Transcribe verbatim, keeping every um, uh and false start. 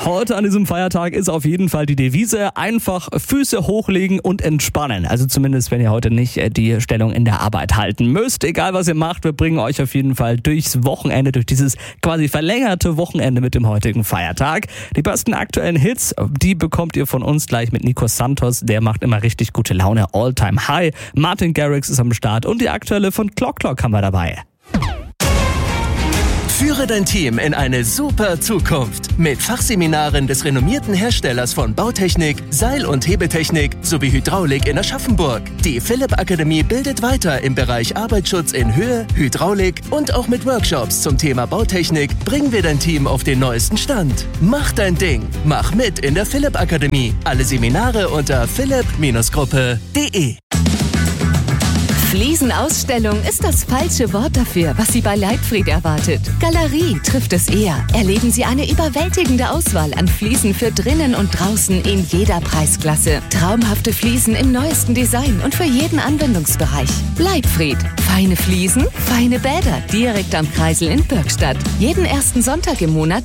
Heute an diesem Feiertag ist auf jeden Fall die Devise: einfach Füße hochlegen und entspannen. Also zumindest, wenn ihr heute nicht die Stellung in der Arbeit halten müsst. Egal was ihr macht, wir bringen euch auf jeden Fall durchs Wochenende, durch dieses quasi verlängerte Wochenende mit dem heutigen Feiertag. Die besten aktuellen Hits, die bekommt ihr von uns gleich mit Nico Santos. Der macht immer richtig gute Laune. All Time High. Martin Garrix ist am Start und die aktuelle von Clock Clock haben wir dabei. Führe dein Team in eine super Zukunft mit Fachseminaren des renommierten Herstellers von Bautechnik, Seil- und Hebetechnik sowie Hydraulik in Aschaffenburg. Die Philipp Akademie bildet weiter im Bereich Arbeitsschutz in Höhe, Hydraulik und auch mit Workshops zum Thema Bautechnik bringen wir dein Team auf den neuesten Stand. Mach dein Ding, mach mit in der Philipp Akademie. Alle Seminare unter philipp Gruppe punkt de. Fliesenausstellung ist das falsche Wort dafür, was Sie bei Leitfried erwartet. Galerie trifft es eher. Erleben Sie eine überwältigende Auswahl an Fliesen für drinnen und draußen in jeder Preisklasse. Traumhafte Fliesen im neuesten Design und für jeden Anwendungsbereich. Leitfried. Feine Fliesen, feine Bäder. Direkt am Kreisel in Bürgstadt. Jeden ersten Sonntag im Monat